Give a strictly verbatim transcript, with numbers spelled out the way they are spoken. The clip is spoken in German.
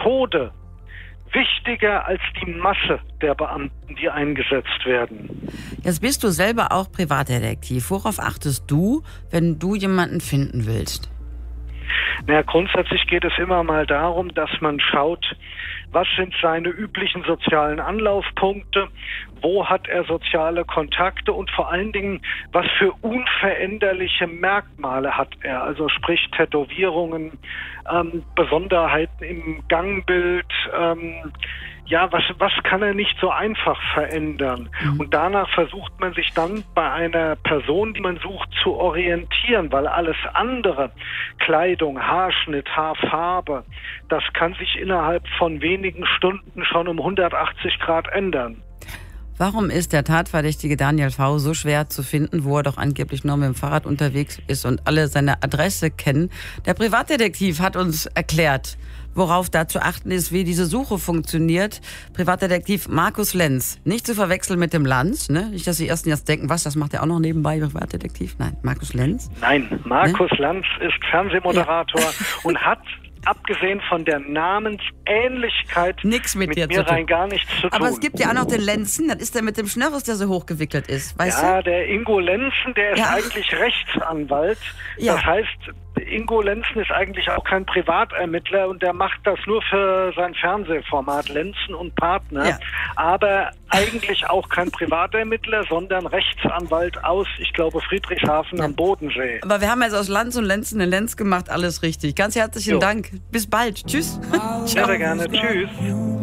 Methode wichtiger als die Masse der Beamten, die eingesetzt werden. Jetzt bist du selber auch Privatdetektiv. Worauf achtest du, wenn du jemanden finden willst? Naja, grundsätzlich geht es immer mal darum, dass man schaut, was sind seine üblichen sozialen Anlaufpunkte, wo hat er soziale Kontakte und vor allen Dingen, was für unveränderliche Merkmale hat er, also sprich Tätowierungen, ähm, Besonderheiten im Gangbild, ähm, ja, was, was kann er nicht so einfach verändern? Mhm. Und danach versucht man sich dann bei einer Person, die man sucht, zu orientieren, weil alles andere, Kleidung, Haarschnitt, Haarfarbe, das kann sich innerhalb von wenigen Stunden schon um hundertachtzig Grad ändern. Warum ist der Tatverdächtige Daniel V. so schwer zu finden, wo er doch angeblich nur mit dem Fahrrad unterwegs ist und alle seine Adresse kennen? Der Privatdetektiv hat uns erklärt, worauf da zu achten ist, wie diese Suche funktioniert. Privatdetektiv Markus Lenz. Nicht zu verwechseln mit dem Lanz, ne? Nicht, dass die Ersten jetzt denken, was, das macht er auch noch nebenbei, Privatdetektiv? Nein, Markus Lenz. Nein, Markus ne? Lanz ist Fernsehmoderator ja. und hat, abgesehen von der Namensähnlichkeit, Nix mit, mit dir mir zu tun. rein gar nichts zu tun. Aber es gibt ja auch noch den Lenzen, das ist der mit dem Schnörres, der so hochgewickelt ist, weißt ja, du? der Ingo Lenzen, der ist ja. eigentlich Rechtsanwalt. Ja. Das heißt, Ingo Lenzen ist eigentlich auch kein Privatermittler und der macht das nur für sein Fernsehformat Lenzen und Partner. Ja. Aber eigentlich auch kein Privatermittler, sondern Rechtsanwalt aus, ich glaube, Friedrichshafen ja. am Bodensee. Aber wir haben jetzt aus Lanz und Lenzen einen Lenz gemacht, alles richtig. Ganz herzlichen jo. Dank. Bis bald. Tschüss. Sehr, sehr gerne. Tschüss.